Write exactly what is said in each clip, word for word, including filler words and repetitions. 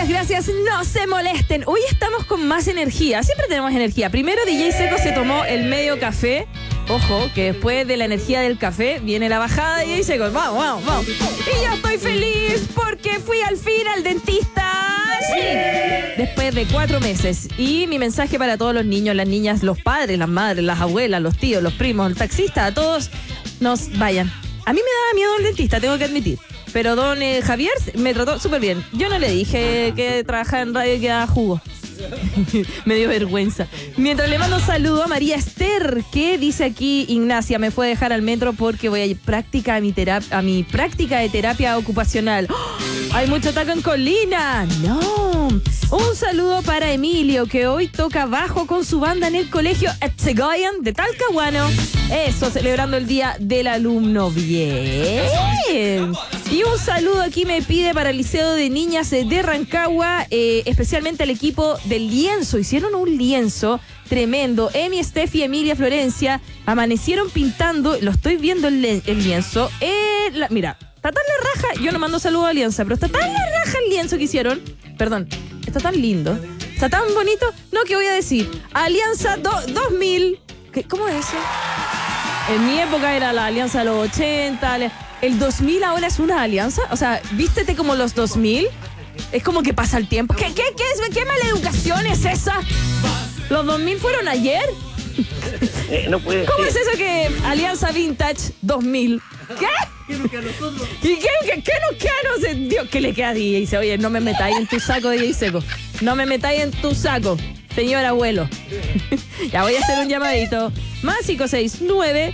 Muchas gracias, no se molesten. Hoy estamos con más energía, siempre tenemos energía. Primero D J Seco se tomó el medio café. Ojo, que después de la energía del café viene la bajada de D J Seco. Vamos, vamos, vamos. Y yo estoy feliz porque fui al fin al dentista. Sí, después de cuatro meses. Y mi mensaje para todos los niños, las niñas, los padres, las madres, las abuelas, los tíos, los primos, el taxista, a todos, nos vayan. A mí me daba miedo el dentista, tengo que admitir. Pero don eh, Javier me trató súper bien. Yo no le dije que trabajaba en radio y que daba jugo. Me dio vergüenza. Mientras le mando un saludo a María Esther, que dice aquí: Ignacia, me fue a dejar al metro porque voy a ir práctica a mi, terap- a mi práctica de terapia ocupacional. ¡Oh! Hay mucho taco en Colina. No. Un saludo para Emilio, que hoy toca bajo con su banda en el colegio Etzegoyen de Talcahuano. Eso, celebrando el día del alumno. Bien. Y un saludo aquí me pide para el Liceo de Niñas de Rancagua, eh, especialmente al equipo del lienzo. Hicieron un lienzo tremendo. Emi, Steffi, Emilia, Florencia amanecieron pintando. Lo estoy viendo el, el lienzo. Eh, la, mira, está tan la raja. Yo no mando saludo a Alianza, pero está tan la raja el lienzo que hicieron. Perdón, está tan lindo. Está tan bonito. No, ¿qué voy a decir? Alianza do, dos mil. ¿Qué, ¿Cómo es eso? En mi época era la Alianza de los ochenta. El dos mil ahora es una alianza. O sea, vístete como los dos mil. Es como que pasa el tiempo. ¿Qué, qué, qué, es, qué mala educación es esa? ¿Los dos mil fueron ayer? Eh, no puede ¿Cómo ser. es eso que Alianza Vintage dos mil? ¿Qué? ¿Qué nos queda a nosotros? ¿Y qué, qué, qué nos queda? No sé, Dios, ¿qué le queda a D J? Dice, oye, no me metáis en tu saco, D J Seco. No me metáis en tu saco, señor abuelo. Ya voy a hacer un llamadito. Más cinco seis nueve.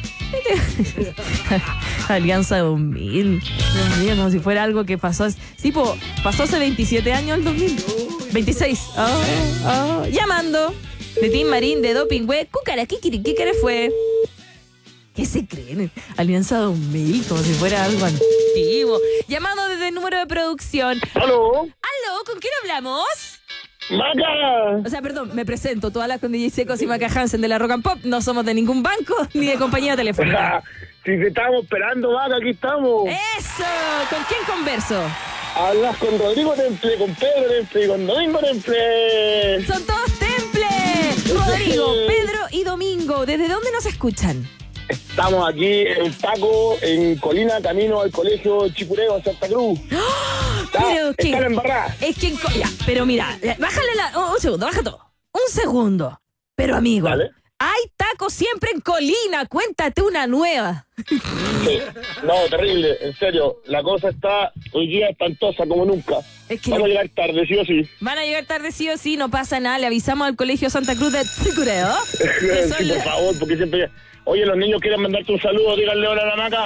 Alianza dos mil. Dios mío, como si fuera algo que pasó. Sí, po, pasó hace veintisiete años el dos mil. veintiséis. Oh, oh. Llamando. De Tim Marín, de Doping Web. Cúcara, ¿qué fue? ¿Qué se creen? Alianza dos mil, como si fuera algo antiguo. Llamando desde el número de producción. ¿Aló? ¿Aló? ¿Con quién hablamos? ¡Maca! O sea, perdón, me presento. Tú hablas con D J Secos y Maca Hansen de la Rock and Pop. No somos de ningún banco ni de compañía telefónica. Si te estábamos esperando, Maca, aquí estamos. ¡Eso! ¿Con quién converso? Hablas con Rodrigo Temple, con Pedro Temple y con Domingo Temple. ¡Son todos Temple! Rodrigo, Pedro y Domingo. ¿Desde dónde nos escuchan? Estamos aquí en Taco, en Colina, camino al colegio Chicureo, Santa Cruz. ¡Oh! Está, Pero es que... están embarradas. Es que... en co- ya, pero mira, bájale la... oh, un segundo, baja todo. Un segundo. Pero amigo, Dale. hay tacos siempre en Colina. Cuéntate una nueva. Sí. No, terrible, en serio. La cosa está hoy día espantosa como nunca. Es que Vamos no- a llegar tarde, sí o sí. Van a llegar tarde sí o sí, no pasa nada. Le avisamos al colegio Santa Cruz de Chicureo. que son Sí, por la- favor, porque siempre... Oye, los niños quieren mandarte un saludo, díganle hola a la Maca.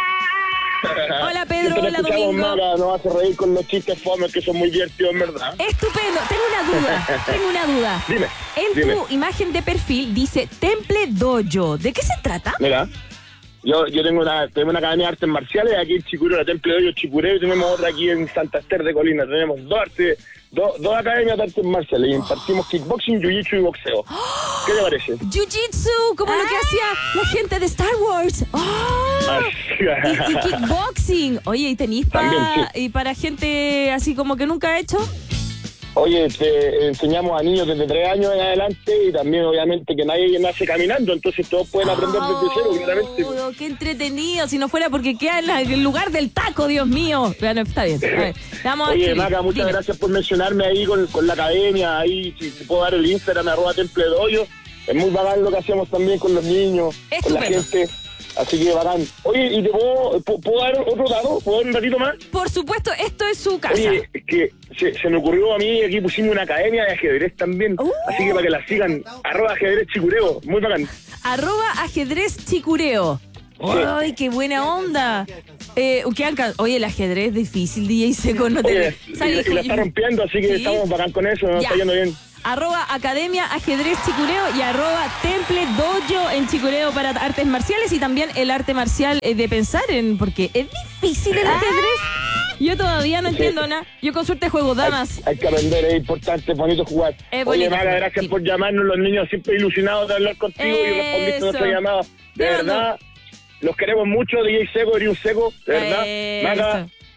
Hola, Pedro, Siempre hola, escuchamos, Domingo. Maca, nos hace reír con los chistes fomes que son muy divertidos, en verdad. Estupendo. Tengo una duda. Tengo una duda. Dime, En dime. tu imagen de perfil dice Temple Dojo. ¿De qué se trata? Mira, yo, yo tengo una, tengo una academia de artes marciales aquí en Chicureo, la Temple de Hoyo Chicureo, y tenemos otra aquí en Santa Esther de Colina. Tenemos dos, artes, dos, dos academias de artes marciales y impartimos kickboxing, jiu-jitsu y boxeo. ¿Qué te parece? Jiu-Jitsu, como lo que hacía la gente de Star Wars. ¡Oh! Y, y kickboxing. Oye, ¿y tenís También, pa- y para gente así como que nunca ha hecho? Oye, te enseñamos a niños desde tres años en adelante y también obviamente que nadie nace caminando, entonces todos pueden aprender desde cero, claramente. Oh, qué entretenido. Si no fuera porque queda en la- en el lugar del taco, Dios mío. Bueno, está bien. A ver, vamos a Oye, escribir. Maca, muchas Dime. gracias por mencionarme ahí con, con la academia, ahí si te puedo dar el Instagram, arroba Temple de Hoyo. Es muy bacán lo que hacemos también con los niños, con la Estupendo. gente. Así que bacán. Oye, ¿y te puedo, pu- puedo dar otro dato? ¿Puedo dar un ratito más? Por supuesto, esto es su casa. Oye, es que se, se me ocurrió a mí, aquí pusimos una academia de ajedrez también. Uh. Así que para que la sigan, arroba ajedrez chicureo. Muy bacán. Arroba ajedrez chicureo. ¡Ay, qué buena onda! Eh, ¿qué han ca- Oye, el ajedrez es difícil, D J Seco, no te... Oye, Sale, y, y la está rompiendo, así que Sí. estamos bacán con eso, nos Ya. está yendo bien. Arroba Academia Ajedrez Chicureo y arroba Temple Dojo en Chicureo para artes marciales y también el arte marcial eh, de pensar en... Porque es difícil el ajedrez. Yo todavía no entiendo nada. Yo con suerte juego damas. Hay, hay que aprender, es importante, es bonito jugar. Es Oye, bonito. Maga, gracias Sí. por llamarnos, los niños siempre ilusionados de hablar contigo y respondiste Eso. nuestra llamada. De Te mando- verdad, los queremos mucho, D J Seco, Eriun Seco, de verdad. Eso. Maga,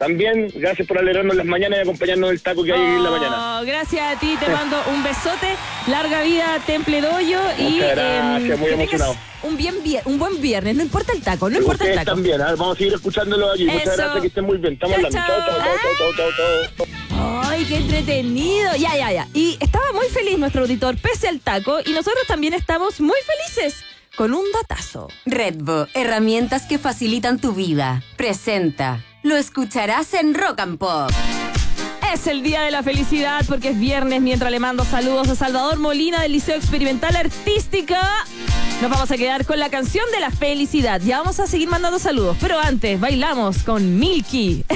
También, gracias por alegrarnos las mañanas y acompañarnos en el taco que hay oh, en la mañana. Gracias a ti, te mando un besote, larga vida, Temple Doyo. Y Muchas gracias, eh, muy que emocionado. tengas un, bien, un buen viernes, no importa el taco, no importa el Ustedes taco. también, ¿eh? Vamos a seguir escuchándolo allí. Eso. Muchas gracias, que estén muy bien. Estamos Chao, hablando. chao. Chao, chao, chao, chao, chao, chao. ¡Ay, qué entretenido! Ya, ya, ya. Y estaba muy feliz nuestro auditor, pese al taco, y nosotros también estamos muy felices con un datazo. Redbo, herramientas que facilitan tu vida. Presenta. Lo escucharás en Rock and Pop. Es el día de la felicidad porque es viernes, mientras le mando saludos a Salvador Molina del Liceo Experimental Artística. Nos vamos a quedar con la canción de la felicidad. Ya vamos a seguir mandando saludos, pero antes bailamos con Milky.